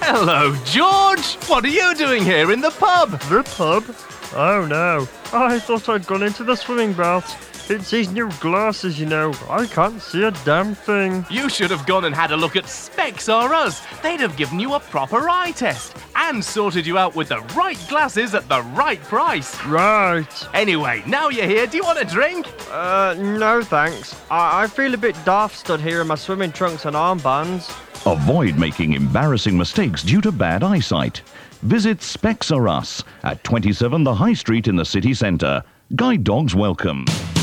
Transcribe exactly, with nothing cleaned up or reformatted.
Hello, George! What are you doing here in the pub? The pub? Oh no, I thought I'd gone into the swimming bath. It's these new glasses, you know. I can't see a damn thing. You should have gone and had a look at Specs R Us. They'd have given you a proper eye test and sorted you out with the right glasses at the right price. Right. Anyway, now you're here, do you want a drink? Uh, no thanks. I, I feel a bit daft stood here in my swimming trunks and armbands. Avoid making embarrassing mistakes due to bad eyesight. Visit Specs R Us at twenty-seven The High Street in the city centre. Guide dogs welcome.